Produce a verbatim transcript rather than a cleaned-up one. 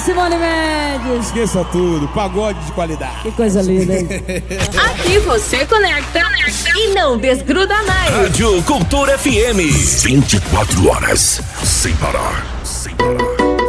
Simone Mendes. Esqueça tudo, pagode de qualidade. Que coisa linda, hein? Aqui você conecta e não desgruda mais. Rádio Cultura F M. vinte e quatro horas sem parar, sem parar.